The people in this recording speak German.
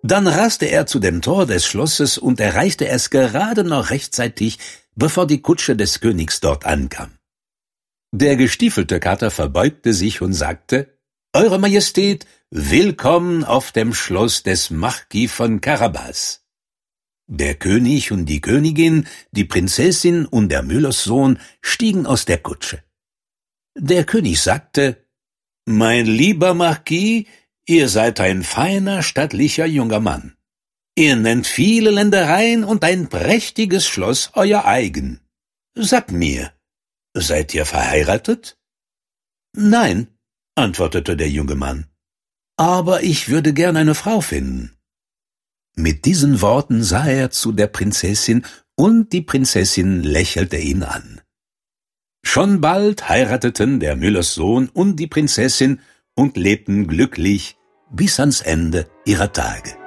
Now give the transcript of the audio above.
Dann raste er zu dem Tor des Schlosses und erreichte es gerade noch rechtzeitig, bevor die Kutsche des Königs dort ankam. Der gestiefelte Kater verbeugte sich und sagte: »Eure Majestät, willkommen auf dem Schloss des Marquis von Carabas.« Der König und die Königin, die Prinzessin und der Müllerssohn stiegen aus der Kutsche. Der König sagte: »Mein lieber Marquis, ihr seid ein feiner, stattlicher junger Mann. Ihr nennt viele Ländereien und ein prächtiges Schloss euer eigen. Sagt mir, seid ihr verheiratet?« »Nein«, antwortete der junge Mann, »aber ich würde gern eine Frau finden.« Mit diesen Worten sah er zu der Prinzessin, und die Prinzessin lächelte ihn an. Schon bald heirateten der Müllerssohn und die Prinzessin und lebten glücklich bis ans Ende ihrer Tage.